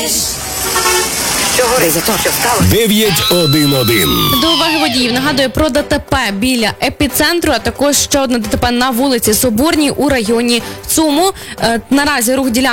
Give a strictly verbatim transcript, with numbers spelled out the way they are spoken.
Що горить? Що сталося? дев'ять один один. До уваги водіїв нагадую про ДТП біля епіцентру, а також ще одне ДТП на вулиці Соборній у районі ЦУМу. Е, наразі рух ділянки